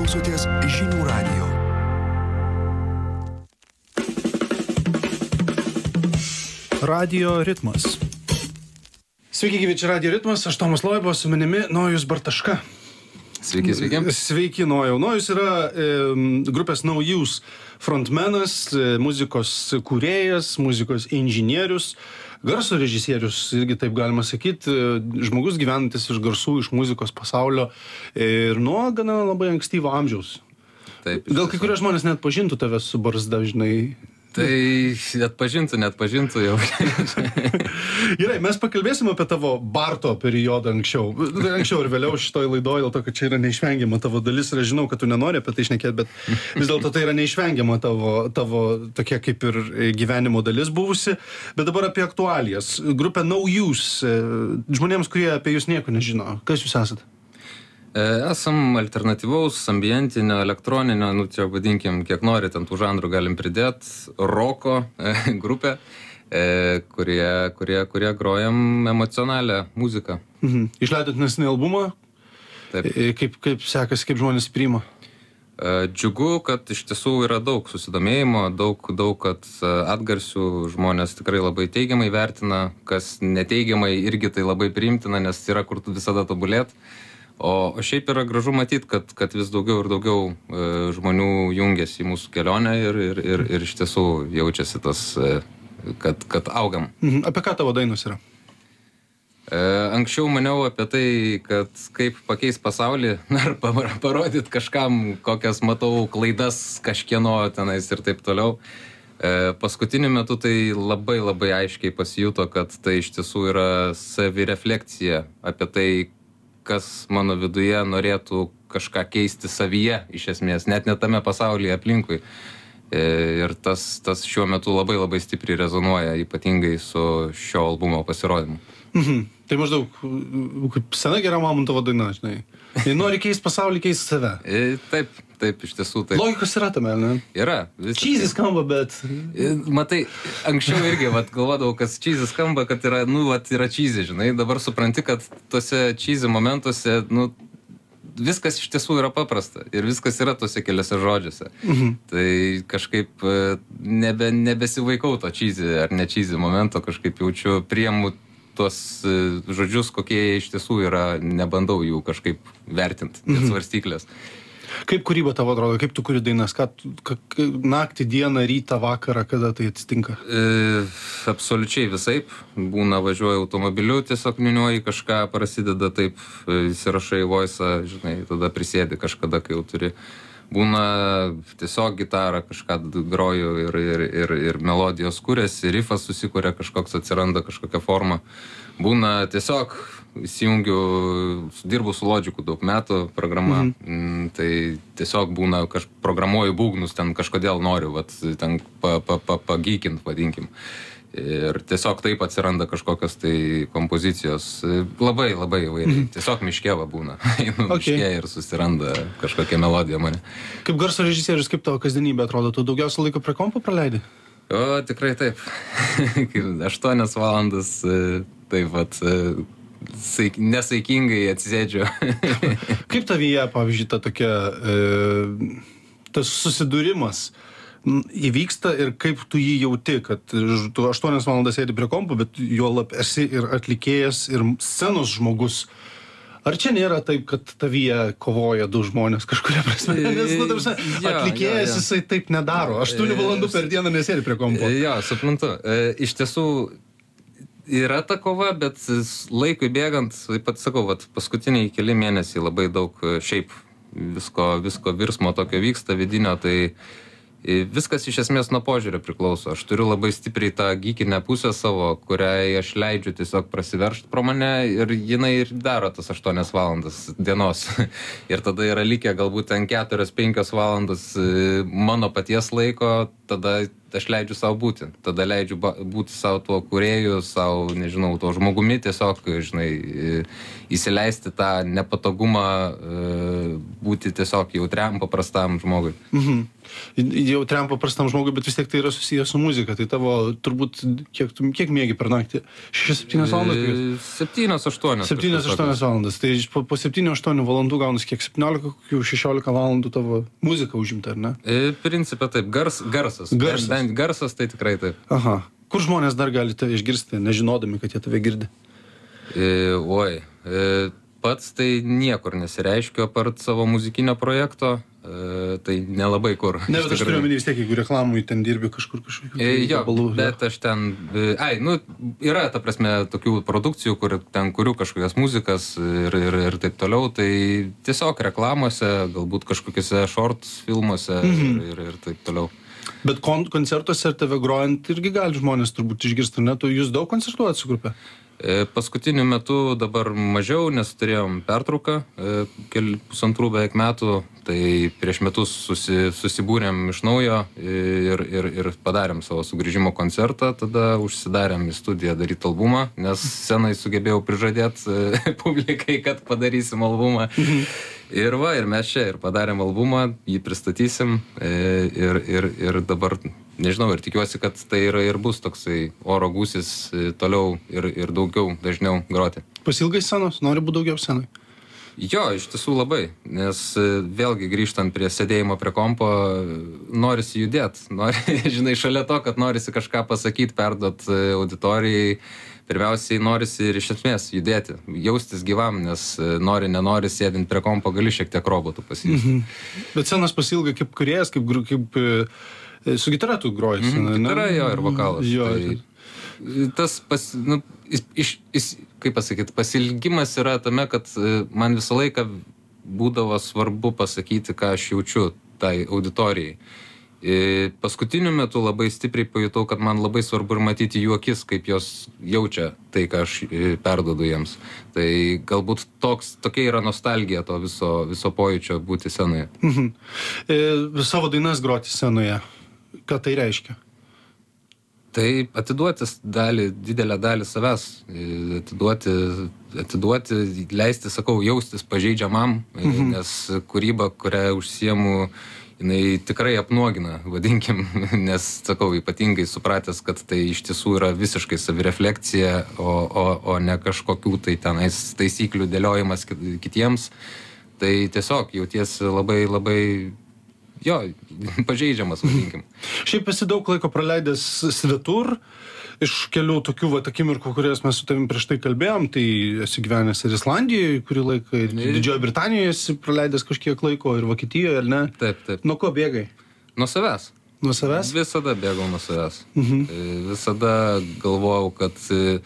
klausotės Žinių radijo. Radio ritmas. Sveiki, gyvi, čia Radio ritmas, aš Tomas Loiba, su manimi Nojus Bartaška. Sveiki, sveiki. Sveiki, Nojau. Nojus yra grupės No Use frontmenas, muzikos kūrėjas, muzikos inžinierius, garso režisierius, irgi taip galima sakyti, žmogus gyvenantis iš garsų, iš muzikos pasaulio ir nuo gana labai ankstyvo amžiaus. Taip. Gal kai kurie žmonės net pažintų tave su barzda, žinai. Tai atpažintų jau. Gerai, mes pakalbėsim apie tavo Barto periodą anksčiau ir vėliau šitoj laidoj, dėl to, kad čia yra neišvengiama tavo dalis ir aš žinau, kad tu nenori apie tai šnekėti, bet vis dėlto tai yra neišvengiama tavo tokia kaip ir gyvenimo dalis buvusi. Bet dabar apie aktualijas. Grupė No Use, žmonėms, kurie apie jūs nieko nežino, kas jūs esat? Esam alternatyvaus, ambientinio, elektroninio, čia vadinkim, kiek nori, ten tų žanrų galim pridėti, roko grupė, kurie grojam emocionalią muziką. Išleidot nesnį albumą? Taip. Kaip sekasi, kaip žmonės priima? Džiugu, kad iš tiesų yra daug susidomėjimo, daug kad atgarsių žmonės tikrai labai teigiamai vertina, kas neteigiamai irgi tai labai priimtina, nes yra kur visada tobulėt. O šiaip yra gražu matyti, kad vis daugiau ir daugiau žmonių jungiasi į mūsų kelionę ir iš tiesų jaučiasi tas, kad augam. Apie ką tavo dainos yra? Anksčiau maniau apie tai, kad kaip pakeis pasaulį, ar parodyti kažkam, kokias matau klaidas kažkieno tenais ir taip toliau. Paskutiniu metu tai labai aiškiai pasijuto, kad tai iš tiesų yra savirefleksija apie tai, kas mano viduje norėtų kažką keisti savyje, iš esmės, net tame pasaulyje aplinkui. Ir tas šiuo metu labai stipriai rezonuoja, ypatingai su šio albumo pasirodymu. Tai maždaug, kaip sena gera Mamontovo daina, žinai. Jei nori keisti pasaulį, keisti save. Taip, iš tiesų taip. Logikos yra tame, ne? Yra. Cheesy skamba, bet... Matai, anksčiau irgi galvodavau, kas cheesy skamba, kad yra, yra cheesy, žinai. Dabar supranti, kad tuose cheesy momentuose, viskas iš tiesų yra paprasta. Ir viskas yra tuose keliose žodžiuose. Tai kažkaip nebesivaikau to cheesy ar ne cheesy momento, kažkaip jaučiu, priemu tuos žodžius, kokie jie iš tiesų yra, nebandau jų kažkaip vertinti, svarstyklės. Kaip kūryba tavo atrodo, kaip tu kuri dainas, naktį, dieną, rytą, vakarą, kada tai atsitinka? Absoliučiai visaip. Būna važiuoju automobiliu, tiesiog niuniuoji kažką, prasideda taip, įsirašai voice'ą, žinai, tada prisėdi kažkada, kai jau turi. Būna tiesiog gitarą kažką groju ir melodijos kūrėsi, rifas susikuria kažkoks, atsiranda kažkokia forma. Būna tiesiog įsijungiu, dirbu su Logicu daug metų programa, tai tiesiog būna, programuoju būgnus, ten kažkodėl noriu, ten pagykint, vadinkim. Ir tiesiog taip atsiranda kažkokios tai kompozicijos, labai įvairiai. Tiesiog miškėva būna. Miškė ir susiranda kažkokia melodija mane. Kaip garso režisierius, kaip tavo kasdienybė atrodo? Tu daugiausia laiko prie kompo praleidi? O, tikrai taip. 8 valandas, taip pat nesaikingai atsisėdžiu. Kaip tavyje, pavyzdžiui, tas susidūrimas įvyksta ir kaip tu jį jauti, kad tu 8 valandas sėdi prie kompo, bet juolab esi ir atlikėjas, ir scenos žmogus. Ar čia nėra taip, kad tavyje kovoja du žmonės kažkuria prasme? Nes, atlikėjas jisai taip nedaro. 8 valandų per dieną nesėdi prie kompo. Jo, suprantu. Iš tiesų yra ta kova, bet laikui bėgant, taip pat sakau, paskutiniai keli mėnesiai labai daug šiaip visko virsmo tokio vyksta vidinio, tai viskas iš esmės nuo požiūrio priklauso. Aš turiu labai stipriai tą gykinę pusę savo, kuriai aš leidžiu tiesiog prasiveržti pro mane ir jinai ir daro tas 8 valandas dienos. Ir tada yra likę galbūt ten 4-5 valandas mano paties laiko, tada aš leidžiu savo būti. Tada leidžiu būti savo tuo kūrėju, savo, nežinau, tuo žmogumi, tiesiog, žinai, įsileisti tą nepatogumą būti tiesiog jautriam, paprastam žmogui. Jautriam paprastam žmogui, bet vis tiek tai yra susijęs su muzika. Tai tavo, turbūt, kiek mėgi per naktį? 6-7 valandas? 7-8. 7-8 valandas. Tai po 7-8 valandų gaunasi kiek 17-16 valandų tavo muzika užimta, ar ne? Principė taip, garsas. Bent garsas tai tikrai taip. Aha. Kur žmonės dar gali tave išgirsti, nežinodami, kad jie tave girdi? Pats tai niekur nesireiškiu apart savo muzikinio projekto, tai nelabai kur. Ne, bet aš turiu omeny vis tiek, jeigu reklamui ten dirbi kažkur kažkokiu. Jo, bet aš ten, yra ta prasme tokių produkcijų, kurių kažkokias muzikas ir taip toliau, tai tiesiog reklamose, galbūt kažkokiuose short filmuose ir taip toliau. Bet koncertuose ir tave grojant irgi gali žmonės turbūt išgirsti, ne? Tu jūs daug koncertuojat su grupė? Paskutiniu metu dabar mažiau, nes turėjom pertrauką, pusantrų beveik metų, tai prieš metus susibūrėm iš naujo ir padarėm savo sugrįžimo koncertą, tada užsidarėm į studiją daryti albumą, nes senai sugebėjau prižadėti publikai, kad padarysim albumą. Ir mes čia ir padarėm albumą, jį pristatysim ir dabar, nežinau, ir tikiuosi, kad tai ir bus toksai oro gūsis toliau ir daugiau, dažniau groti. Pasilgai scenos? Nori būti daugiau scenai? Jo, iš tiesų labai, nes vėlgi grįžtant prie sėdėjimo prie kompo, norisi judėti. Žinai, šalia to, kad norisi kažką pasakyti, perduot auditorijai, pirmiausiai norisi ir iš esmės judėti, jaustis gyvam, nes nenori sėdint prie kompo, gali šiek tiek robotų pasijusti. Bet scenos pasilgai kaip kūrėjas, kaip su gitara tu groji. Gitara jo ir vokalas. Jo, tas kaip pasakyti, pasilgimas yra tame, kad man visą laiką būdavo svarbu pasakyti, ką aš jaučiu tai auditorijai. Paskutiniu metu labai stipriai pajutau, kad man labai svarbu ir matyti jų akis, kaip jos jaučia tai, ką aš perduodu jiems. Tai galbūt tokia yra nostalgija to viso pojūčio būti scenoje. Savo dainas groti scenoje. Ką tai reiškia? Tai atiduoti didelę dalį savęs, atiduoti, leisti, sakau, jaustis pažeidžiamam, nes kūryba, kurią užsiemu, jinai tikrai apnuogina, vadinkim, nes, sakau, ypatingai supratęs, kad tai iš tiesų yra visiškai savirefleksija, o ne kažkokių tai tenais taisyklių dėliojimas kitiems, tai tiesiog jautiesi labai, labai pažeidžiamas, vadinkim. Šiaip esi daug laiko praleidęs svetur, iš kelių tokių akimirkų, kurias mes su tavim prieš tai kalbėjom, tai esi gyvenęs ir Islandijoje kurį laiką, ir Didžiojoje Britanijoje esi praleidęs kažkiek laiko, ir Vokietijoje, ar ne? Taip. Nuo ko bėgai? Nuo savęs. Nuo savęs? Visada bėgau nuo savęs. Visada galvojau, kad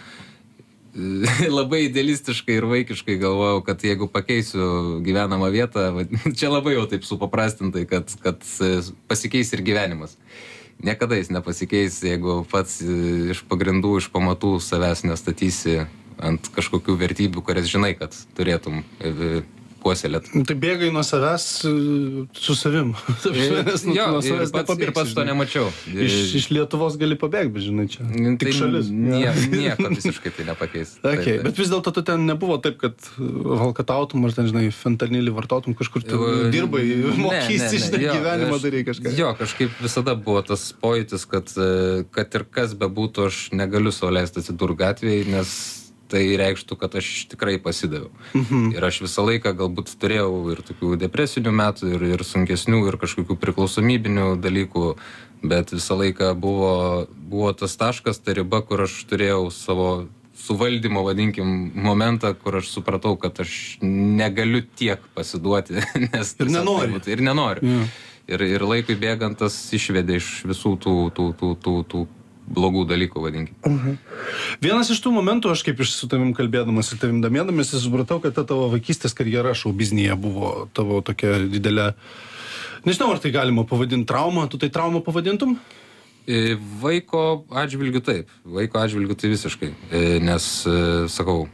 labai idealistiškai ir vaikiškai galvojau, kad jeigu pakeisiu gyvenamą vietą, čia labai jau taip supaprastintai, kad pasikeis ir gyvenimas. Niekada jis nepasikeis, jeigu pats iš pagrindų, iš pamatų savęs nestatysi ant kažkokių vertybių, kurias žinai, kad turėtum puoselėt. Tai bėgai nuo savęs su savim. Jo, ir pats to nemačiau. Iš Lietuvos gali pabėgti, bet žinai, čia tik šalis. Nieko visiškai tai nepakeis. Bet vis dėlto tu ten nebuvo taip, kad valkatautum, ar ten, žinai, fentanilį vartotum, kažkur dirbai, mokysi, žinai, gyvenimą darai kažką. Jo, kažkaip visada buvo tas pojūtis, kad ir kas bebūtų, aš negaliu sau leisti atsidurt gatvėje, nes tai reikštų, kad aš tikrai pasidaviau. Ir aš visą laiką galbūt turėjau ir tokių depresinių metų, ir sunkesnių, ir kažkokių priklausomybinių dalykų, bet visą laiką buvo tas taškas, ta riba, kur aš turėjau savo suvaldymo, vadinkim, momentą, kur aš supratau, kad aš negaliu tiek pasiduoti, nes ir nenori. Ir nenoriu. Ir laikui bėgant tas išvedė iš visų tų blogų dalykų, vadinkim. Vienas iš tų momentų, aš kaip su tavim kalbėdamas ir tavim domėdamas, supratau, kad ta tavo vaikystės karjera šou biznyje buvo tavo tokia didelė, nežinau, ar tai galima pavadinti trauma, tu tai traumą pavadintum? Vaiko atžvilgiu taip, vaiko atžvilgiu tai visiškai, nes, sakau,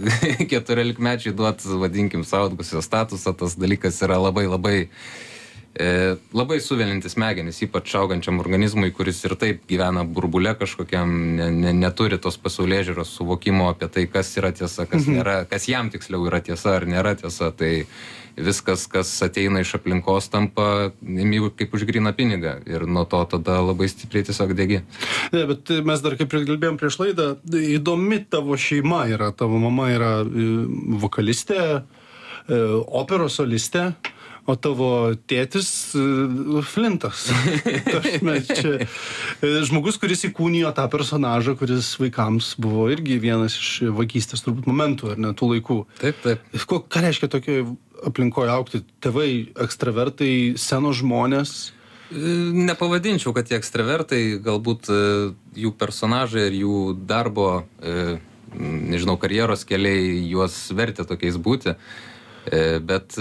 14-mečiai duot, vadinkim, suaugusio statusą, tas dalykas yra labai, labai Labai suvelintis smegenis, ypač augančiam organizmui, kuris ir taip gyvena burbule kažkokiam, neturi tos pasaulėžiūros suvokimo apie tai, kas yra tiesa, kas nėra, kas jam tiksliau yra tiesa ar nėra tiesa. Tai viskas, kas ateina iš aplinkos, tampa kaip už gryną pinigą ir nuo to tada labai stipriai tiesiog degi. Ne, bet mes dar kaip ir kalbėjom prieš laidą, įdomi tavo šeima yra, tavo mama yra vokalistė, operos solistė, o tavo tėtis Flintas. Čia žmogus, kuris įkūnijo tą personažą, kuris vaikams buvo irgi vienas iš vaikystės turbūt momentų, ar ne, tų laikų. Taip, taip. Ką reiškia tokioje aplinkoje augti? Tėvai ekstravertai, scenos žmonės? Nepavadinčiau, kad tie ekstravertai, galbūt jų personažai ir jų darbo, nežinau, karjeros keliai juos vertė tokiais būti, bet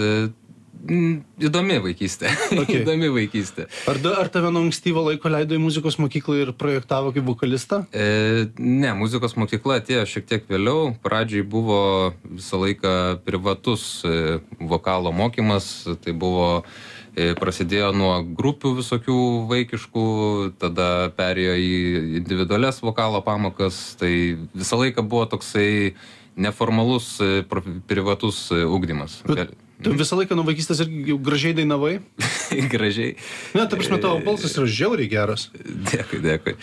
įdomi vaikystė. Okay. Įdomi vaikystė. Ar tave nuo ankstyvo laiko leido į muzikos mokyklą ir projektavo kaip vokalistą? Ne, muzikos mokykla atėjo šiek tiek vėliau. Pradžiai buvo visą laiką privatus vokalo mokymas. Tai buvo, prasidėjo nuo grupių visokių vaikiškų, tada perėjo į individualias vokalo pamokas. Tai visą laiką buvo toksai neformalus privatus ugdymas. Tu visą laiką nuo vaikystės irgi jau gražiai dainavai? Gražiai. Ne, ta prasme, tavo balsas yra žiauriai geras. Dėkui.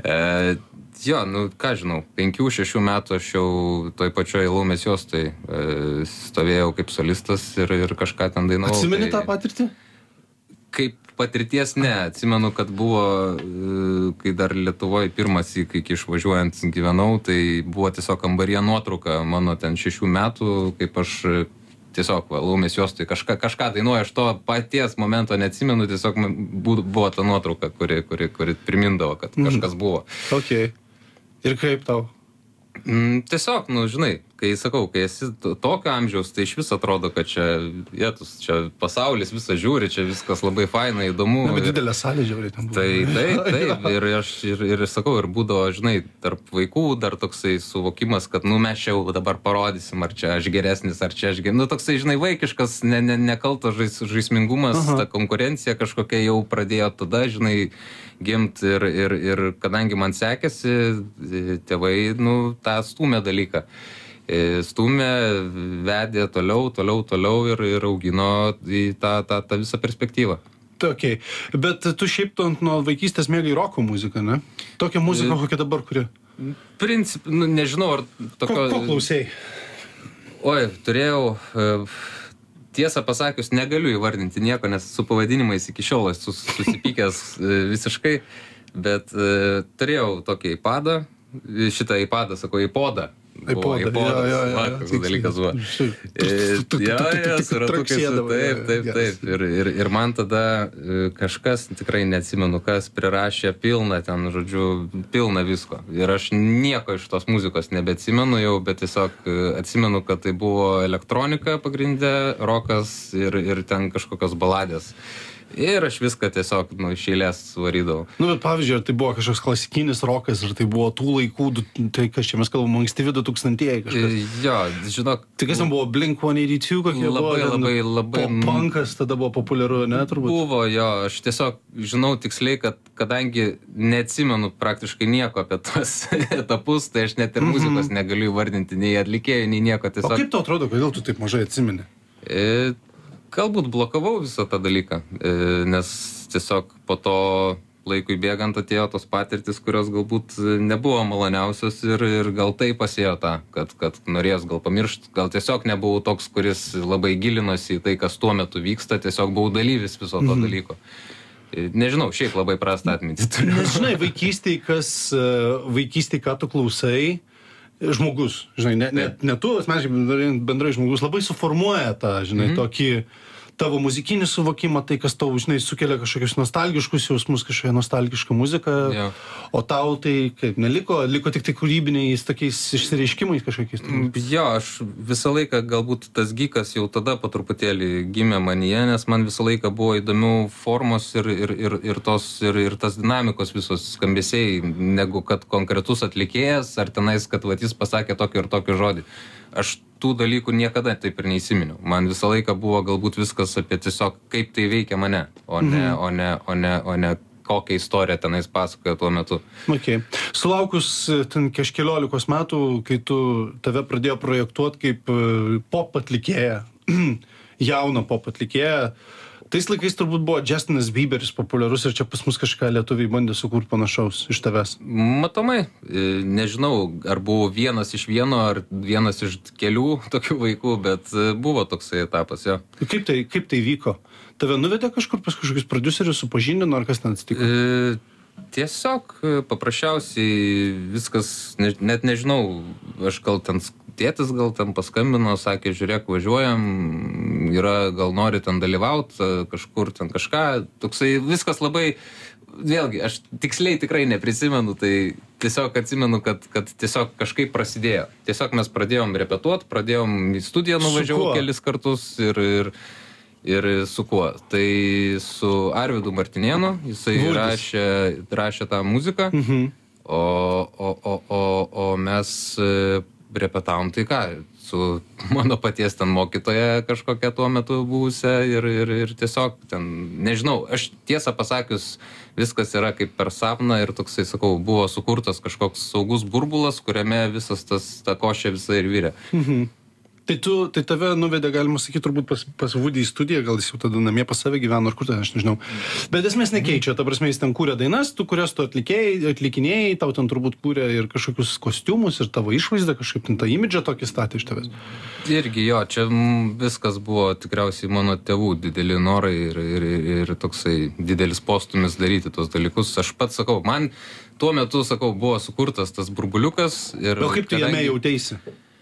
Jo, ką žinau, 5-6 metų aš jau toj pačioj Laumės juostai stovėjau kaip solistas ir kažką ten dainavau. Atsimeni tą patirtį? Kaip patirties ne, atsimenu, kad buvo, kai dar Lietuvoje pirmas, kai išvažiuojant gyvenau, tai buvo tiesiog kambaryje nuotrauka mano ten 6 metų, kaip aš tiesiog Laumės juostui kažką dainuoju, aš to paties momento neatsimenu, tiesiog buvo ta nuotrauka, kuri primindavo, kad kažkas buvo. Okay. Ir kaip tau? Tiesiog, žinai, kai esi tokio amžiaus, tai iš vis atrodo, kad čia pasaulis visą žiūri, čia viskas labai faina, įdomu. Bet didelė salė žiūri ten buvo. Taip, ir aš ir būdavo, žinai, tarp vaikų dar toksai suvokimas, kad mes čia jau dabar parodysim, ar čia aš geresnis, ar čia aš geresnis. Toksai, žinai, vaikiškas, nekaltas žaismingumas, ta konkurencija kažkokia jau pradėjo tada, žinai, gimt ir kadangi man sekėsi, tėvai, tą stūmė dalyką. Stūmė, vedė toliau ir augino į tą visą perspektyvą. Okay. Bet tu šiaip nuo vaikystės mėgai roko muziką, ne? Tokią muziką, kokią dabar kuri? Princip, nežinau, ar tokio... Ko klausėjai? Oi, turėjau... Tiesą pasakius, negaliu įvardinti nieko, nes su pavadinimais iki šiol esu susipykęs visiškai, bet turėjau tokį iPadą, šitą iPadą, sakau, iPodą. Koks dalykas buvo. Su ratukai, taip. Ir man tada kažkas, tikrai neatsimenu kas, prirašė pilną ten, pilną visko. Ir aš nieko iš tos muzikos nebeatsimenu jau, bet tiesiog atsimenu, kad tai buvo elektronika pagrindė, rokas ir ten kažkokios baladės. Ir aš viską tiesiog iš eilės varydavau. Bet pavyzdžiui, ar tai buvo kažkoks klasikinis rokas, ar tai buvo tų laikų, tai kas čia mes kalbam, ankstyvi 2000-ieji kažkas? Jo, žinok. Tai kas ten buvo, Blink-182 kokie buvo? Labai. Punkas tada buvo populiaru, ne, turbūt? Buvo, jo, aš tiesiog žinau tiksliai, kad kadangi neatsimenu praktiškai nieko apie tos etapus, tai aš net ir muzikos negaliu įvardinti, nei atlikėjų, nei nieko. Tiesiog... O kaip tau atrodo, kodėl tu taip mažai atsimeni? Galbūt blokavau visą tą dalyką, nes tiesiog po to laikui bėgant atėjo tos patirtis, kurios galbūt nebuvo maloniausios ir gal tai pasėjo tą, kad norėjęs gal pamiršti, gal tiesiog nebuvau toks, kuris labai gilinosi į tai, kas tuo metu vyksta, tiesiog buvau dalyvis viso to dalyko. Nežinau, šiaip labai prastą atmintį turiu. Nes, žinai, vaikystėj, ką tu klausai, žmogus, žinai, ne tu, asmeniškai bendrai žmogus labai suformuoja tą, žinai, tokį tavo muzikinį suvokimą, tai kas tau, žinai, sukelia kažkokius nostalgiškus jausmus, kažkokia nostalgiška muzika, o tau tai kaip liko tik tai kūrybiniais tokiais išsireiškimais kažkokiais. Jo, aš visą laiką galbūt tas gykas jau tada po truputėlį gimė manyje, nes man visą laiką buvo įdomių formos ir tas dinamikos visos skambesiai, negu kad konkretus atlikėjas, ar tenais, kad jis pasakė tokį ir tokį žodį. aš tų dalykų niekada taip ir neįsiminiau. Man visą laiką buvo galbūt viskas apie tiesiog, kaip tai veikia mane, o ne kokią istoriją tenais pasakoja tuo metu. Okay. Sulaukus ten kažkeliolikos metų, kai tave pradėjo projektuoti kaip pop atlikėją, jauną pop atlikėją, tais laikais turbūt buvo Justinas Bieberis populiarus ir čia pas mus kažką lietuviai bandė sukurti panašaus iš tavęs. Matomai, nežinau, ar buvo vienas iš vieno, ar vienas iš kelių tokių vaikų, bet buvo toksai etapas, jo. Kaip tai vyko? Tave nuvedė kažkur pas kažkokius prodiuserius, supažindino, ar kas ten atsitiko? Tiesiog paprasčiausiai viskas, net nežinau, aš gal ten tėtis gal ten paskambino, sakė, žiūrėk, važiuojam, gal nori ten dalyvauti, kažkur ten kažką, toksai viskas labai, vėlgi, aš tiksliai tikrai neprisimenu, tai tiesiog atsimenu, kad tiesiog kažkaip prasidėjo. Tiesiog mes pradėjom repetuoti, pradėjom į studiją, nuvažiavau kelis kartus ir su kuo? Tai su Arvydu Martinėnu, jisai rašė tą muziką, o mes repetavom tai ką, su mano paties ten mokytoja kažkokia tuo metu buvusia ir tiesiog ten, nežinau, aš tiesą pasakius, viskas yra kaip per sapną ir toksai, sakau, buvo sukurtas kažkoks saugus burbulas, kuriame visas ta košė visai ir virė. Tai tave nuvedė, galima sakyti, turbūt pas Woody į studiją, gal jis jau tada namie pas save gyveno, ar kur ten, aš nežinau. Bet esmės nekeičia, ta prasme, jis ten kūrė dainas, kurias tu atlikinėjai, tau ten turbūt kūrė ir kažkokius kostiumus, ir tavo išvaizdą, kažkaip ten tą imidžą tokį statė iš tavęs. Irgi jo, čia viskas buvo tikriausiai mano tėvų dideli norai ir toksai didelis postumis daryti tos dalykus. Aš pats sakau, man tuo metu, sakau, buvo sukurtas tas burbuliukas. O kaip tu jame jauteisi?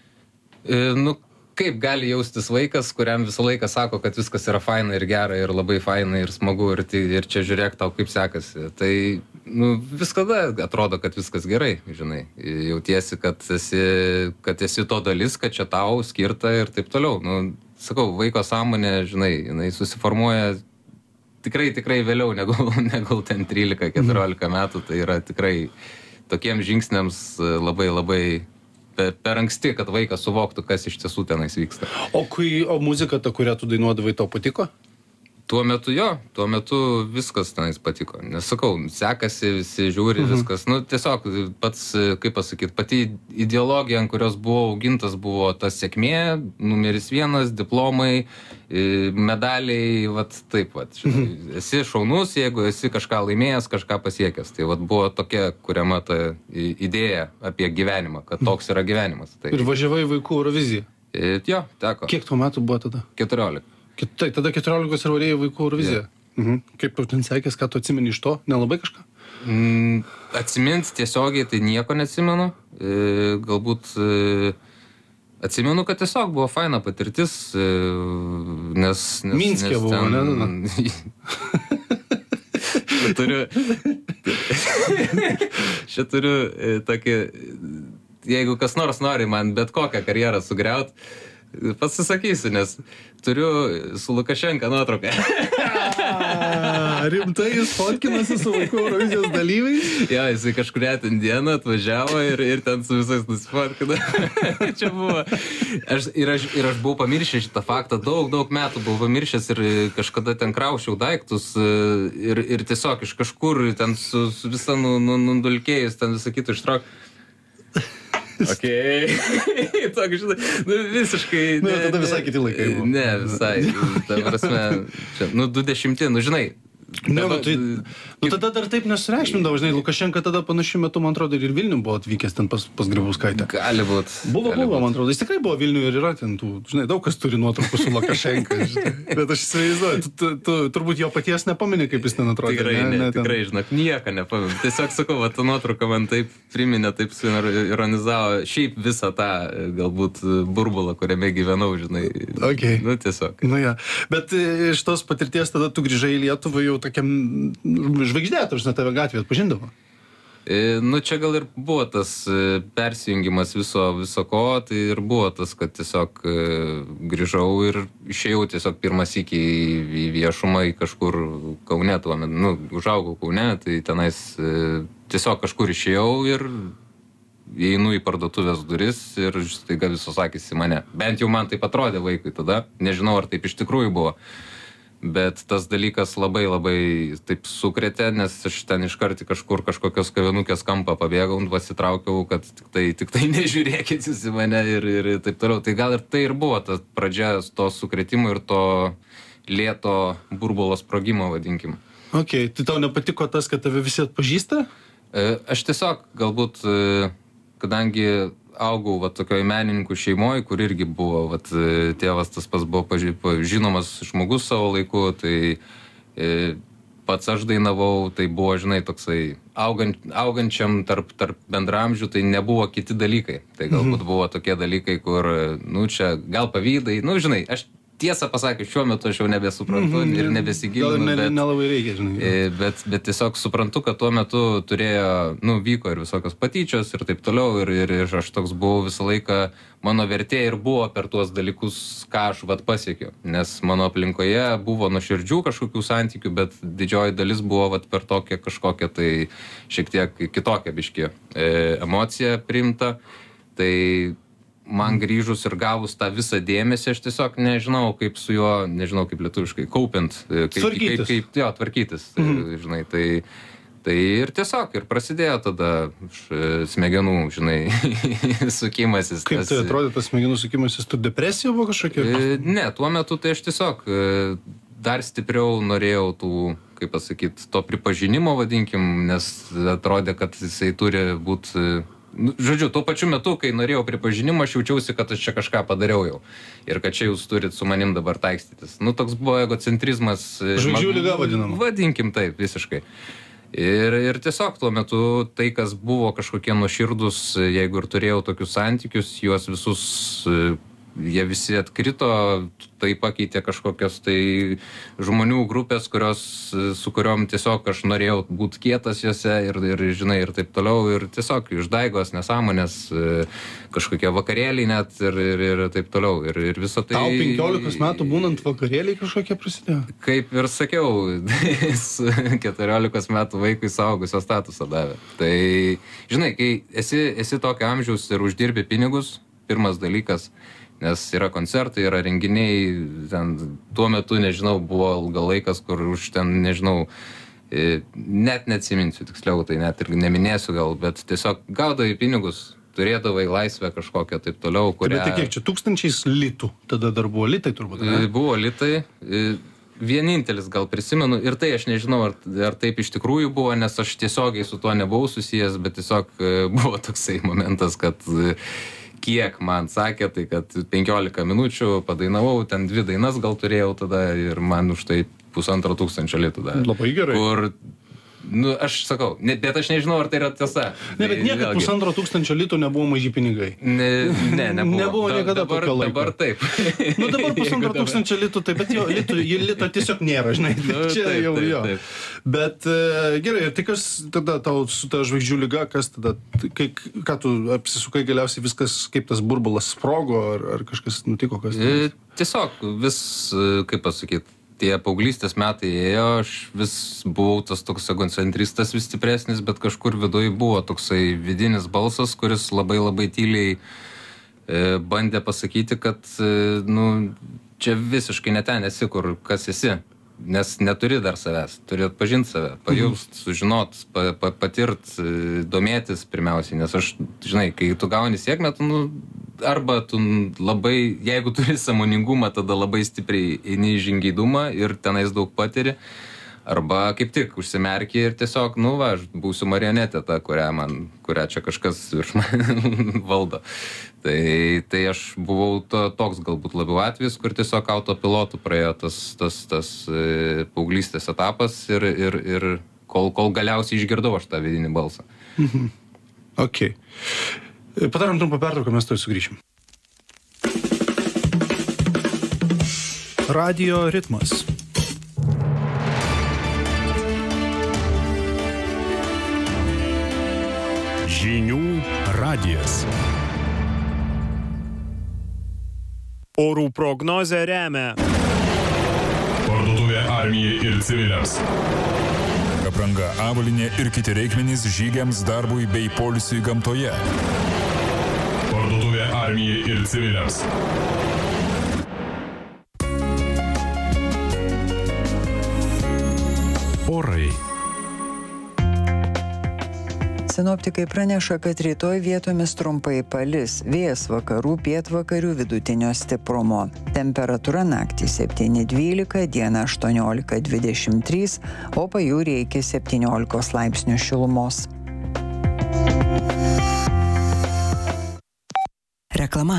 Kaip gali jaustis vaikas, kuriam visą laiką sako, kad viskas yra faina ir gera ir labai faina ir smagu ir čia žiūrėk tau kaip sekasi. Tai viskada atrodo, kad viskas gerai, žinai. Jautiesi, kad esi to dalis, kad čia tau skirta ir taip toliau. Sakau, vaiko sąmonė, žinai, jinai susiformuoja tikrai vėliau negu ten 13-14 metų. Tai yra tikrai tokiems žingsniams labai per anksti, kad vaikas suvoktų, kas iš tiesų tenais vyksta. O muzika, ta, kurią tu dainuodavai, tau patiko? Tuo metu viskas tenais patiko. Nes sakau, sekasi, visi žiūri, viskas. Tiesiog pats, kaip pasakyti, pati ideologija, ant kurios buvo augintas, buvo ta sėkmė, numeris 1, diplomai, medaliai, taip. Žinai, esi šaunus, jeigu esi kažką laimėjęs, kažką pasiekęs. Tai buvo tokia kuriama ta idėja apie gyvenimą, kad toks yra gyvenimas. Tai... Ir važiavai vaikų Euroviziją? Jo, teko. Kiek tuo metu buvo tada? 14. Tai tada 14 ir varėjai vaikų Euroviziją. Kaip tau ten sekės, ką tu atsimeni iš to? Nelabai kažką? Atsimint tiesiogiai tai nieko neatsimenu. Galbūt atsimenu, kad tiesiog buvo faina patirtis, nes Minske buvo, ne? Turiu tokį, jeigu kas nors nori man bet kokią karjerą sugriaut, pasisakysiu, nes turiu su Lukašenka nuotrauką. Rimtai jis fotkinasi su vaikų Eurovizijos dalyviais? Jo, jisai kažkurią ten dieną atvažiavo ir ten su visais nusifotkino. Čia buvo. Ir aš buvau pamiršęs šitą faktą, daug metų buvau pamiršęs ir kažkada ten kraušiau daiktus ir tiesiog iš kažkur ten su visą nudulkėjus ten visą kitą ištrauk. Okei. Tokia, žinai, visiškai... tada visai kiti laikai buvo. Ne, visai. Ta prasme, čia, 20, žinai. Tada dar taip nesureikšmindavo, žinai, Lukašenka tada panašiu metu, man atrodo, ir Vilnių buvo atvykęs ten pas Grybauskaitę. Gali būt. Buvo, man atrodo, jis tikrai buvo Vilnių ir yra ten tų, žinai, daug kas turi nuotraukų su Lukašenka, žinai. Bet aš įsivaizduoju, tu turbūt jo paties nepameni, kaip jis ten atrodė. Tikrai, žinok, nieko nepameni. Tiesiog sakau, ta nuotrauka man taip priminė, taip suironizavo šiaip visą tą, galbūt, burbulą, kuriame gyvenau, žinai. Okay. Tiesiog. Bet iš tos patirties tada tu grįžai į Lietuvą jau tokiam žvaigždė, tave gatvėje atpažindavo. Čia gal ir buvo tas persijungimas viso ko, tai ir buvo tas, kad tiesiog grįžau ir išėjau tiesiog pirmas iki į viešumą, į kažkur Kaune, užaugau Kaune, tai tenais tiesiog kažkur išėjau ir įeinu į parduotuvės duris ir staiga visos akys į mane. Bent jau man taip atrodė vaikui tada, nežinau, ar taip iš tikrųjų buvo. Bet tas dalykas labai taip sukrėtė, nes aš ten iškart kažkokios kavinukės kampą pabėgau, pasitraukiau, kad tik tai nežiūrėkit jūs į mane ir taip toliau. Tai gal ir tai ir buvo ta pradžia to sukrėtimo ir to lėto burbulo sprogimo, vadinkim. Ok, tai tau nepatiko tas, kad tave visi atpažįsta? Aš tiesiog galbūt, kadangi augau tokioj menininkų šeimoje, kur irgi buvo, tėvas tas pats buvo žinomas žmogus savo laiku, tai pats aš dainavau, tai buvo, žinai, toksai augančiam tarp bendramžių, tai nebuvo kiti dalykai. Tai galbūt buvo tokie dalykai, kur, čia gal pavydai, žinai, aš tiesą pasakius, šiuo metu aš jau nebesuprantu ir nebesigilinu. Gal nelabai reikia, žinai. Bet tiesiog suprantu, kad tuo metu turėjo, vyko ir visokios patyčios ir taip toliau ir aš toks buvau visą laiką, mano vertė ir buvo per tuos dalykus, ką aš pasiekiau. Nes mano aplinkoje buvo nuoširdžių kažkokių santykių, bet didžioji dalis buvo per tokią kažkokią tai šiek tiek kitokią biškį emociją priimta. Tai man grįžus ir gavus tą visą dėmesį, aš tiesiog nežinau, kaip su juo, nežinau, kaip lietuviškai, kaupiant. Tvarkytis. Žinai, tai ir tiesiog, ir prasidėjo tada smegenų, žinai, sukimasis. Kaip tai atrodė tas smegenų sukimasis? Tu depresija buvo kažkokia? Ne, tuo metu tai aš tiesiog dar stipriau norėjau tų, kaip pasakyti, to pripažinimo, vadinkim, nes atrodė, kad jisai turi būti... Žodžiu, tuo pačiu metu, kai norėjau pripažinimo, aš jaučiausi, kad aš čia kažką padariau jau. Ir kad čia jūs turit su manim dabar taikstytis. Toks buvo egocentrizmas. Žvaigždžių liga vadinama. Vadinkim taip, visiškai. Ir tiesiog tuo metu tai, kas buvo kažkokie nuoširdus, jeigu ir turėjau tokius santykius, juos visus, jie visi atkrito, tai pakeitė kažkokios tai žmonių grupės, su kuriom tiesiog aš norėjau būti kietas jose ir žinai, ir taip toliau, ir tiesiog išdaigos, nesąmonės, kažkokie vakarėliai net ir taip toliau. Ir visą tai... Tau 15 metų būnant vakarėliai kažkokie prasidėjo? Kaip ir sakiau, 14 metų vaikui suaugusio statusą davė. Tai, žinai, kai esi tokio amžiaus ir uždirbi pinigus, pirmas dalykas, nes yra koncertai, yra renginiai, ten tuo metu, nežinau, buvo ilga laikas, kur už ten, nežinau, net neatsiminsiu tiksliau, tai net ir neminėsiu gal, bet tiesiog gaudavai pinigus, turėdavai laisvę kažkokią taip toliau, kurią... Bet tai kiek čia, 1000 litų? Tada dar buvo litai turbūt, ne? Buvo litai. Vienintelis gal prisimenu, ir tai aš nežinau, ar taip iš tikrųjų buvo, nes aš tiesiogiai su tuo nebuvau susijęs, bet tiesiog buvo toksai momentas, kad kiek man sakė, tai kad 15 minučių padainavau, ten 2 dainas gal turėjau tada ir man už tai 1500 litų davė. Labai gerai. Kur, aš sakau, bet aš nežinau, ar tai yra tiesa. Ne, bet niekad 1500 litų nebuvo maži pinigai. Ne, nebuvo. Nebuvo niekada tokio laiko. Dabar taip. Dabar 1500 litų, taip, bet jo, lito tiesiog nėra, žinai. Čia jau jo. Bet gerai, tai kas tada tau su ta žvaigždžių liga, kas tada, ką tu apsisukai galiausiai viskas, kaip tas burbulas sprogo, ar kažkas nutiko, kas? Tiesiog vis, kaip pasakyti, tie paauglystės metai ėjo, aš vis buvau tas toks egocentristas vis stipresnis, bet kažkur viduje buvo toksai vidinis balsas, kuris labai tyliai bandė pasakyti, kad, čia visiškai ne ten esi, kas esi. Nes neturi dar savęs, turi atpažinti save, pajaust, sužinot, patirt, domėtis pirmiausiai, nes aš, žinai, kai tu gauni sėkmę, arba tu labai, jeigu turi sąmoningumą, tada labai stipriai eini į žingeidumą ir tenais daug patiri, arba kaip tik užsimerki ir tiesiog, aš būsiu marionetė ta, kurią čia kažkas virš man valdo. Tai aš buvau toks galbūt labiau atvejis, kur tiesiog autopilotų praėjo tas paauglystės etapas ir kol galiausiai išgirdau aš tą vidinį balsą. Ok. Padarom trumpą pertrauką, mes tuoj sugrįšim. Radio ritmas. Žinių radijas. Orų prognozę remia Parduotuvė armijai ir civiliams. apranga, avalynė ir kiti reikmenys žygiams, darbui bei poilsiui gamtoje. Parduotuvė armijai ir civiliams. Orai. Sinoptikai praneša, kad rytoj vietomis trumpai palis, vėjas vakarų, pietvakarių vidutinio stiprumo. Temperatūra naktį 7-12, dieną 18-23, o pajūryje iki 17 laipsnių šilumos. Reklama.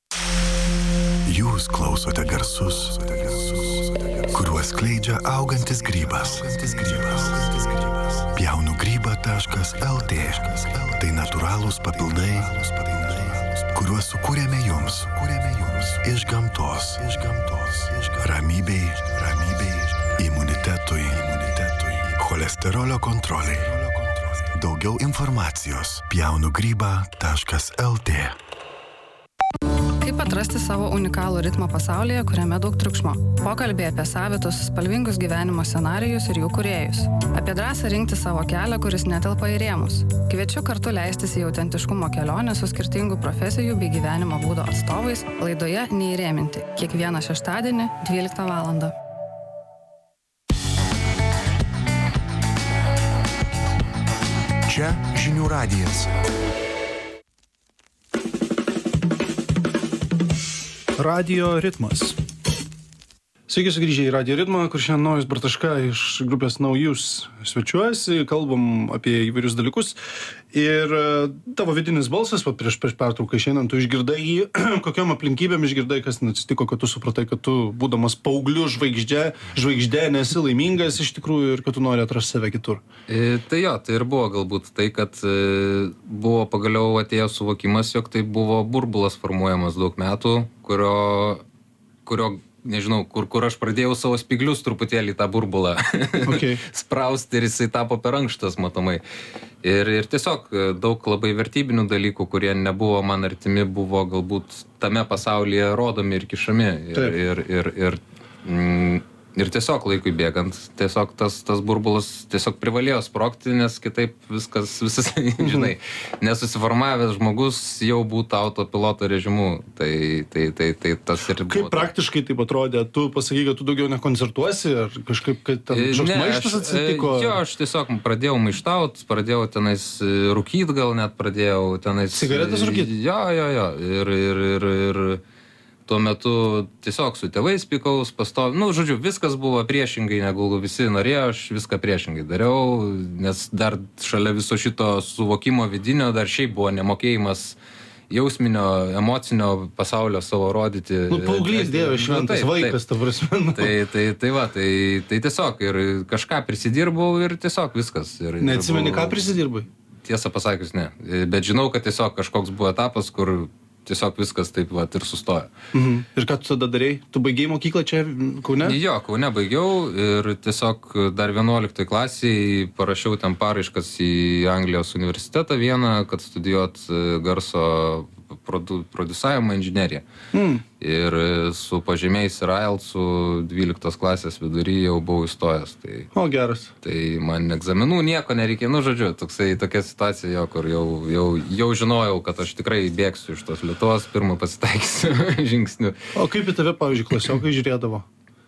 Jūs klausote garsus, kuriuos skleidžia augantis grybas. Pjaunugryba.lt. Tai natūralūs papildai, kuriuos sukūrėme jums iš gamtos. Ramybei, imunitetui, cholesterolio kontroliai. Daugiau informacijos pjaunugryba.lt. Kaip atrasti savo unikalų ritmą pasaulyje, kuriame daug triukšmo? Pokalbiai apie savitus, spalvingus gyvenimo scenarijus ir jų kūrėjus. Apie drąsą rinkti savo kelią, kuris netelpa į rėmus. Kviečiu kartu leistis į autentiškumo kelionę su skirtingų profesijų bei gyvenimo būdo atstovais laidoje Neįrėminti. Kiekvieną šeštadienį 12 valandą. Čia Žinių radijas. Radio ritmas. Sveiki sugrįžę į Radio ritmą, kur šiandien Nojus Bartaška iš grupės Naujus svečiuojasi, kalbam apie įvairius dalykus. Ir tavo vidinis balsas, prieš pertrauką šiandien, tu išgirdai jį, kokiom aplinkybėm išgirdai, kas atsitiko, kad tu supratai, kad tu, būdamas paaugliu žvaigždė, nesi laimingas iš tikrųjų ir kad tu nori atrasti save kitur. Tai jo, tai ir buvo galbūt tai, kad buvo pagaliau atėjo suvokimas, jog tai buvo burbulas formuojamas daug metų, kurio nežinau, kur aš pradėjau savo spyglius truputėlį tą burbulą sprausti ir jisai tapo per ankštas, matomai. Ir tiesiog daug labai vertybinių dalykų, kurie nebuvo man artimi, buvo galbūt tame pasaulyje rodomi ir kišami. Ir tiesiog laikui bėgant, tiesiog tas burbulas tiesiog privalėjo sprogti, nes kitaip visas, žinai, nesusiformavęs žmogus jau būtų autopiloto režimu. Tai tas ir buvo. Kaip praktiškai taip atrodė? Tu pasakai, kad tu daugiau nekoncertuosi, ar kažkaip, kad ten kažkoks maištas atsitiko? Jo, aš tiesiog pradėjau maištaut, pradėjau tenais rūkyt, gal net pradėjau tenais... Cigaretės rūkyt? Jo. Ir tuo metu tiesiog su tėvais pykaus, žodžiu, viskas buvo priešingai, negu visi norėjo, aš viską priešingai dariau, nes dar šalia viso šito suvokimo vidinio dar šiaip buvo nemokėjimas jausminio, emocinio pasaulio savo rodyti. Paauglys, Dieve šventas, vaikas, ta prasme. Tai tiesiog ir kažką prisidirbau ir tiesiog viskas. Neatsimeni, ką prisidirbai? Tiesą pasakius, ne. Bet žinau, kad tiesiog kažkoks buvo etapas, kur tiesiog viskas taip ir sustojo. Ir ką tu tada darei? Tu baigei mokyklą čia Kaune? Jo, Kaune baigiau ir tiesiog dar 11 klasiai parašiau ten paraiškas į Anglijos universitetą vieną, kad studijuot garso prodiusavimo inžineriją. Ir su pažymiais ir IELTS-u 12 klasės vidury jau buvau įstojęs. O, geras. Tai man egzaminų nieko nereikėjo, žodžiu, tokia situacija, kur jau žinojau, kad aš tikrai bėgsiu iš tos Lietuvos, pirmą pasitaikysiu žingsnių. O kaip į tave, pavyzdžiui, klasiokai žiūrėdavo?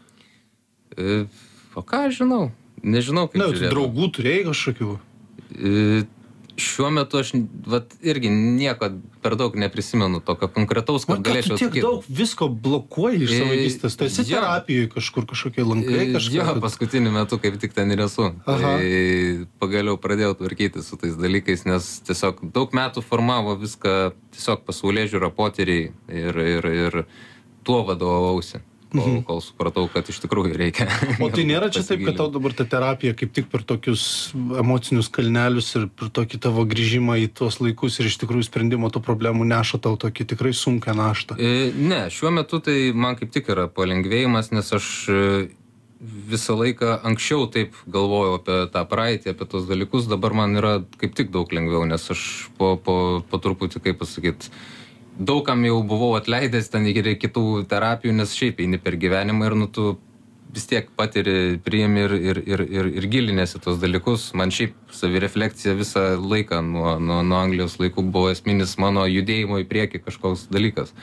O ką aš žinau? Nežinau, kaip žiūrėdavo. Draugų turėjai kažkokių? Šiuo metu aš irgi nieko per daug neprisimenu tokio konkretaus, kad galėčiau atsakyti. Tu tiek daug visko blokuoji iš savo vaikystės. Tu esi terapijoje kažkokie lankai kažką? Jo, paskutiniu metu kaip tik ten ir esu. Tai pagaliau pradėjau tvarkyti su tais dalykais, nes tiesiog daug metų formavo viską tiesiog pasaulėžiūra, potyriai ir tuo vadovausi. Kol supratau, kad iš tikrųjų reikia. O tai nėra čia taip, kad tau dabar ta terapija kaip tik per tokius emocinius kalnelius ir per tokį tavo grįžimą į tuos laikus ir iš tikrųjų sprendimo tų problemų neša tau tokį tikrai sunkią naštą? Ne, šiuo metu tai man kaip tik yra palengvėjimas, nes aš visą laiką anksčiau taip galvojau apie tą praeitį, apie tos dalykus, dabar man yra kaip tik daug lengviau, nes aš po truputį, kaip pasakyti, daugam jau buvau atleidęs ten iki kitų terapijų, nes šiaip eini per gyvenimą ir tu vis tiek patiri, priimi ir gilinėsi tos dalykus. Man šiaip savirefleksija visą laiką nuo Anglijos laikų buvo esminis mano judėjimo į priekį kažkoks dalykas.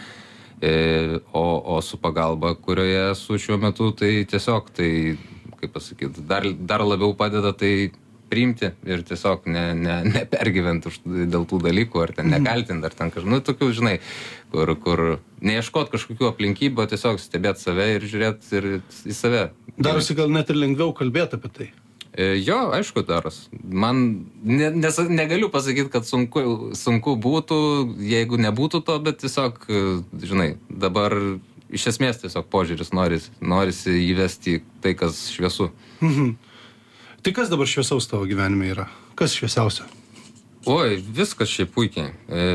O su pagalba, kurioje esu šiuo metu, tai tiesiog, tai, kaip pasakyti, dar labiau padeda tai priimti ir tiesiog nepergyventi dėl tų dalykų, ar ten nekaltinti, ar ten kažkaip, tokių, žinai, kur neieškot kažkokių aplinkybių, tiesiog stebėti save ir žiūrėti ir į save. Darosi gal net ir lengviau kalbėti apie tai. Jo, aišku, daros. Man negaliu pasakyti, kad sunku būtų, jeigu nebūtų to, bet tiesiog, žinai, dabar iš esmės tiesiog požiūris norisi įvesti tai, kas šviesu. Tai kas dabar šviesaus tavo gyvenime yra? Kas šviesiausia? Oi, viskas šiaip puikiai.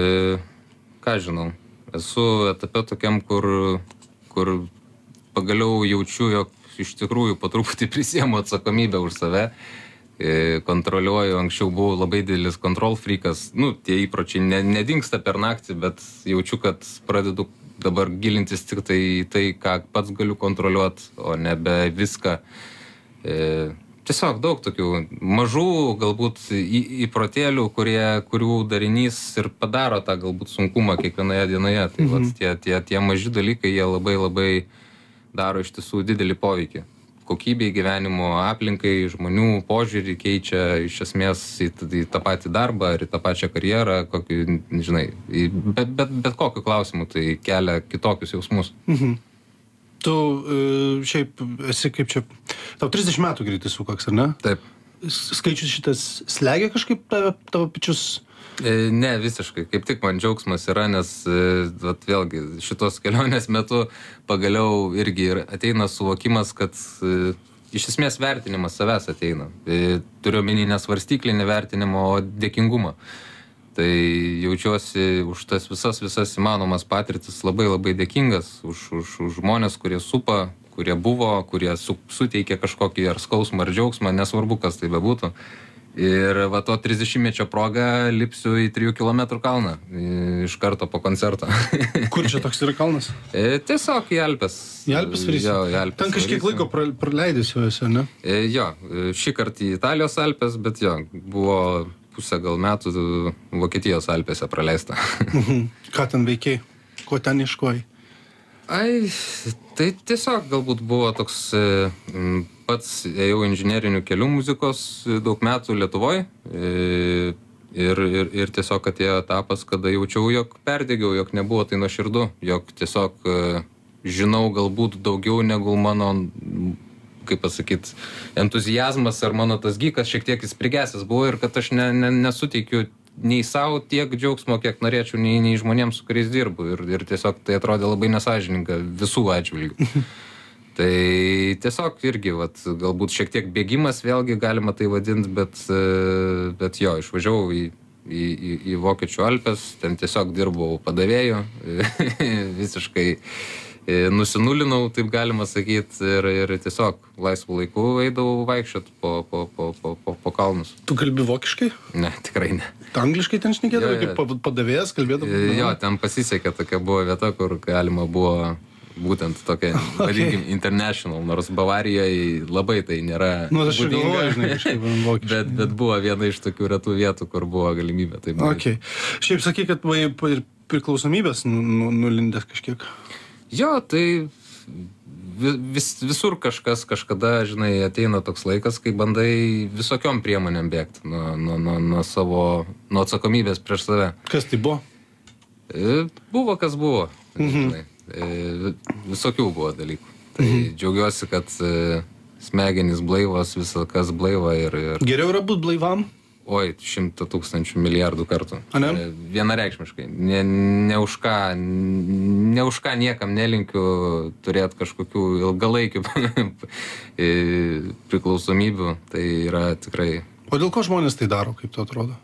Ką žinau, esu etape tokiam, kur pagaliau jaučiu, jog iš tikrųjų po truputį prisiemu atsakomybę už save. Kontroliuoju, anksčiau buvau labai didelis control freakas. Tie įpročiai nedingsta per naktį, bet jaučiu, kad pradedu dabar gilintis tik tai, ką pats galiu kontroliuoti, o nebe viską. Tiesiog daug tokių mažų, galbūt įprotėlių, kurių darinys ir padaro tą galbūt sunkumą kiekvienoje dienoje. Tai vat tie maži dalykai, jie labai labai daro iš tiesų didelį poveikį. Kokybei gyvenimo, aplinkai, žmonių požiūrį keičia iš esmės į tą patį darbą ar į tą pačią karjerą, žinai, bet kokiu klausimu tai kelia kitokius jausmus. Tu šiaip esi kaip čia, tau 30 metų greitai sukaks, ar ne? Taip. Skaičius šitas slegia kažkaip tavo pačius? Ne, visiškai. Kaip tik man džiaugsmas yra, nes vėlgi šitos kelionės metu pagaliau irgi ateina suvokimas, kad iš esmės vertinimas savęs ateina. Turiu omeny nesvarstyklinį vertinimą, o dėkingumą. Tai jaučiuosi už tas visas įmanomas patirtis labai labai dėkingas, už žmonės, kurie supa, kurie buvo, kurie suteikė kažkokį ar skausmą, ar džiaugsmą, nesvarbu, kas tai bebūtų. Ir to 30-mečio proga lipsiu į 3 kilometrų kalną iš karto po koncerto. Kur čia toks yra kalnas? Tiesiog į Alpes. Į Alpes varysi? Jo, į Alpes. Ten kažkiek laiko praleidęs jau esi, ne? Jo, šį kartą į Italijos Alpes, bet jo, buvo pusę gal metų Vokietijos Alpėse praleista. Ką ten veikiai? Ko ten ieškojai? Tai tiesiog galbūt buvo toks, pats ėjau inžinerinių kelių muzikos daug metų Lietuvoj ir tiesiog atėjo etapas, kada jaučiau, jog perdegiau, jog nebuvo tai nuoširdu, jog tiesiog žinau galbūt daugiau negu mano, kaip pasakyt, entuziazmas ar mano tas gykas šiek tiek jis prigesęs buvo ir kad aš nesuteikiu nei savo tiek džiaugsmo, kiek norėčiau, nei žmonėms, su kuriais dirbu. Ir tiesiog tai atrodė labai nesąžininga visų atžvilgių. Tai tiesiog irgi, galbūt šiek tiek bėgimas, vėlgi galima tai vadinti, bet jo, išvažiavau į Vokiečių Alpes, ten tiesiog dirbau padavėju, visiškai nusinulinau, taip galima sakyti, ir tiesiog laisvų laikų eidavau vaikščiot po kalnus. Tu kalbi vokiškai? Ne, tikrai ne. Angliškai ten šnekėdavai, kaip padavėjas kalbėdavai? Jo, ten pasisekė, tokia buvo vieta, kur galima buvo būtent tokia, vadinkim, international, nors Bavarijoje labai tai nėra būdinga, žinai, kažkaip vokiškai. Bet buvo viena iš tokių retų vietų, kur buvo galimybė. Tai okay. Šiaip sakai, kad ir priklausomybės nulindęs kažkiek. Jo, tai visur kažkada, žinai, ateina toks laikas, kai bandai visokiom priemonėm bėgti nuo atsakomybės prieš save. Kas tai buvo? Buvo, kas buvo. Žinai, visokių buvo dalykų. Tai džiaugiuosi, kad smegenys blaivos, visokas blaiva ir... Geriau yra būt blaivam? Oi, 100 000 milijardų kartų. Vienareikšmiškai. Ne už ką niekam nelinkiu turėti kažkokių ilgalaikių priklausomybių. Tai yra tikrai... O dėl ko žmonės tai daro, kaip tu atrodo?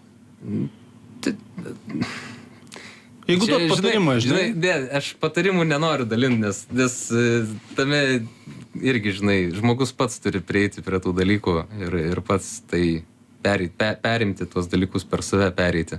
Jeigu duot patarimą, žinai... Aš patarimų nenoriu dalinti, nes tame irgi, žinai, žmogus pats turi prieiti prie tų dalykų ir pats tai perimti tuos dalykus per save pereiti.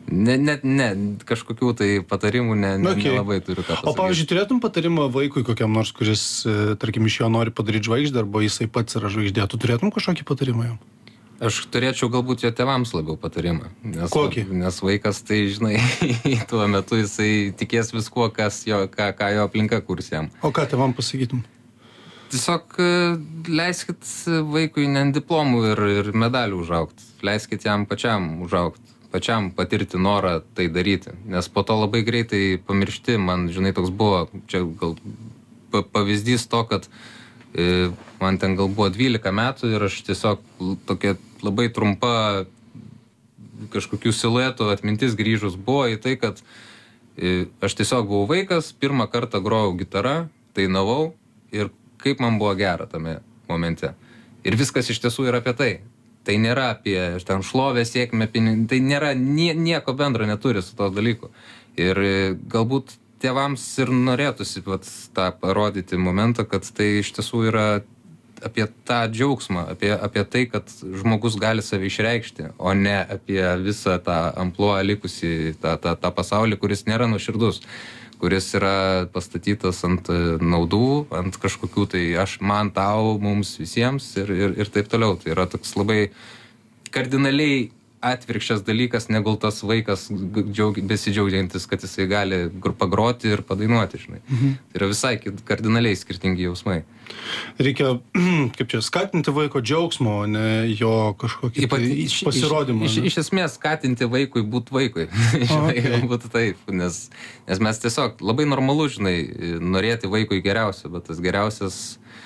Ne, kažkokių tai patarimų nelabai turiu ką pasakyti. O pavyzdžiui, turėtum patarimą vaikui kokiam nors, kuris, tarkim, iš jo nori padaryti žvaigždę, arba jisai pats yra žvaigždė, tu turėtum kažkokį patarimą jam? Aš turėčiau galbūt jo tėvams labiau patarimą. Kokį? Nes vaikas, tai, žinai, tuo metu jisai tikės viskuo, ką jo aplinka kurs jam. O ką tėvam pasakytum? Tiesiog leiskit vaikui ne diplomų ir medalių užaugti. Leiskit jam pačiam užaugti, pačiam patirti norą tai daryti. Nes po to labai greitai pamiršti, man, žinai, toks buvo, čia gal pavyzdys to, kad man ten gal buvo 12 metų ir aš tiesiog tokia labai trumpa kažkokių siluetų atmintis grįžus buvo į tai, kad aš tiesiog buvau vaikas, pirmą kartą grojau gitarą, dainavau ir kaip man buvo gera tame momente. Ir viskas iš tiesų yra apie tai. Tai nėra apie ten šlovę, sėkmę, tai nėra, nieko bendro neturi su to dalyku. Ir galbūt tėvams ir norėtųsi tą parodyti momentą, kad tai iš tiesų yra apie tą džiaugsmą, apie tai, kad žmogus gali save išreikšti, o ne apie visą tą ampluą likusį, tą pasaulį, kuris nėra nuoširdus, kuris yra pastatytas ant naudų, ant kažkokių tai aš, man, tau, mums visiems ir taip toliau. Tai yra toks labai kardinaliai atvirkščias dalykas, negu tas vaikas besidžiaugiantis, kad jisai gali pagroti ir padainuoti, žinai. Tai yra visai kardinaliai skirtingi jausmai. Reikia, kaip čia, skatinti vaiko džiaugsmo, o ne jo kažkokį pasirodymą. Iš esmės skatinti vaikui būti vaikui. Žinai, būtų taip, nes mes tiesiog labai normalu, žinai, norėti vaikui geriausio, bet tas geriausias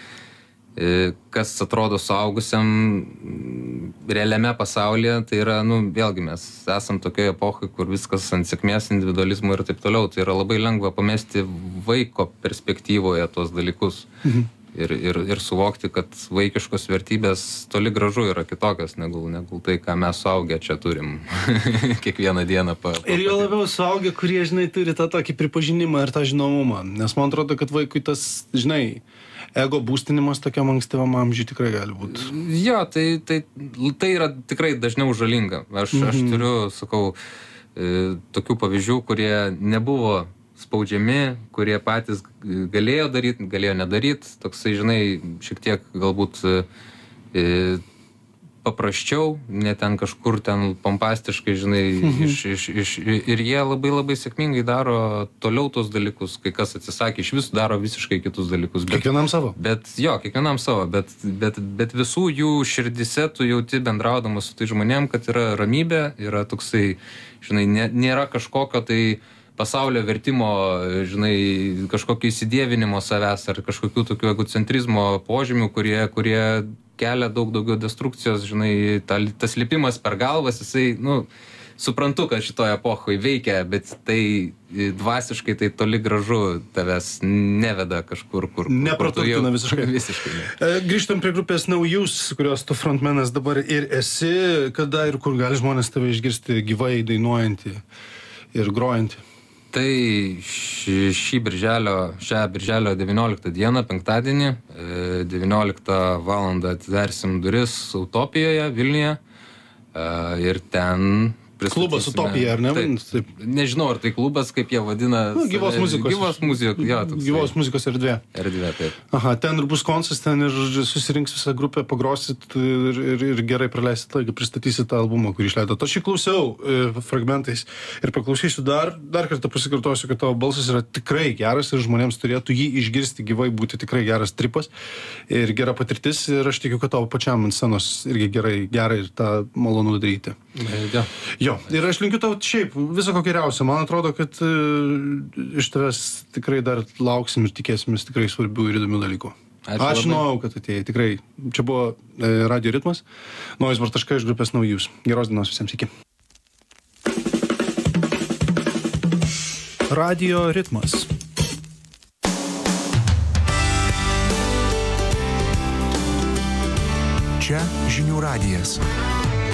kas atrodo suaugusiam realiame pasaulyje, tai yra, vėlgi mes esam tokioje epochoje, kur viskas ant sėkmės, individualizmo ir taip toliau. Tai yra labai lengva pamesti vaiko perspektyvoje tuos dalykus ir suvokti, kad vaikiškos vertybės toli gražu yra kitokios negu tai, ką mes suaugę čia turim kiekvieną dieną. Ir jo labiau suaugę, kurie, žinai, turi tą tokį pripažinimą ir tą žinomumą. Nes man atrodo, kad vaikui tas, žinai, ego būstinimas tokiam ankstyvam amžiui tikrai gali būti. Jo, tai yra tikrai dažniau žalinga. Aš turiu, sakau, tokių pavyzdžių, kurie nebuvo spaudžiami, kurie patys galėjo daryti, galėjo nedaryti. Toksai, žinai, šiek tiek galbūt paprasčiau, ne ten kažkur ten pompastiškai, žinai, ir jie labai labai sėkmingai daro toliau tos dalykus, kai kas atsisakė, iš vis daro visiškai kitus dalykus. Kiekvienam savo? Kiekvienam savo, bet visų jų širdise tu jauti bendraudamas su tai žmonėm, kad yra ramybė, yra toksai, žinai, nėra kažkokio tai pasaulio vertimo, žinai, kažkokio įsidievinimo savęs ar kažkokių tokių egocentrizmo požymių, kurie kelia daug daugiau destrukcijos, žinai, tas lipimas per galvas, jisai, suprantu, kad šitoje epochoje veikia, bet tai dvasiškai tai toli gražu tavęs neveda kažkur, kur nepraturtina visiškai. Visiškai. Grįžtam prie grupės Now Youth, kurios tu frontmenas dabar ir esi, kada ir kur gali žmonės tave išgirsti gyvai dainuojantį ir grojantį. Tai šią birželio 19 dieną, penktadienį, 19 valandą ativersim duris Utopijoje, Vilniuje, ir ten Klubas Utopija, ar ne? Taip. Nežinau, ar tai klubas, kaip jie vadina. Gyvos muzikos. Gyvos muzikos erdvė. Erdvė, taip. Aha, ten ir bus koncas, ten ir susirinks visą grupę, pagrosit ir gerai praleisit laiką, pristatysit tą albumą, kurį išleidot. Aš jį klausiau fragmentais ir paklausysiu dar kartą pasikartosiu, kad tavo balsas yra tikrai geras ir žmonėms turėtų jį išgirsti gyvai, būti tikrai geras tripas ir gera patirtis ir aš tikiu, kad tavo pačiam ant scenos irgi gerai ir tą malonu daryti. Jo, ir aš linkiu tau šiaip viso ko geriausio. Man atrodo, kad iš tavęs tikrai dar lauksim ir tikėsimės tikrai svarbių ir įdomių dalykų. Aš žinau, kad atėjai. Tikrai. Čia buvo Radio Ritmas. Nojus Bartaška iš grupės Now Youth. Geros dienos visiems. Iki. Radio Ritmas. Čia Žinių radijas.